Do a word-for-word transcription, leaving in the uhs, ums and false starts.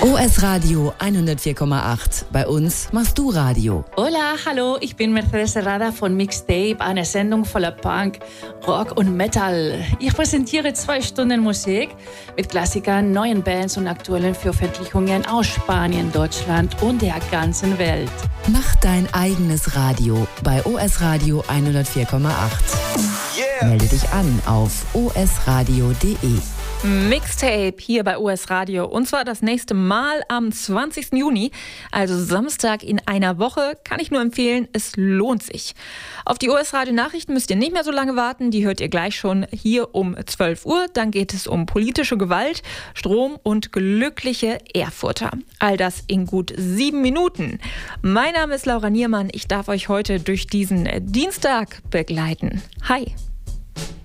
O S Radio hundertvier Komma acht. Bei uns machst du Radio. Hola, hallo, ich bin Mercedes Serrada von Mixtape, eine Sendung voller Punk, Rock und Metal. Ich präsentiere zwei Stunden Musik mit Klassikern, neuen Bands und aktuellen Veröffentlichungen aus Spanien, Deutschland und der ganzen Welt. Mach dein eigenes Radio bei O S Radio hundertvier Komma acht. Yeah. Melde dich an auf o s radio punkt d e. Mixtape hier bei O S Radio und zwar das nächste Mal am zwanzigsten Juni, also Samstag in einer Woche. Kann ich nur empfehlen, es lohnt sich. Auf die O S Radio Nachrichten müsst ihr nicht mehr so lange warten, die hört ihr gleich schon hier um zwölf Uhr. Dann geht es um politische Gewalt, Strom und glückliche Erfurter. All das in gut sieben Minuten. Mein Name ist Laura Niermann, ich darf euch heute durch diesen Dienstag begleiten. Hi!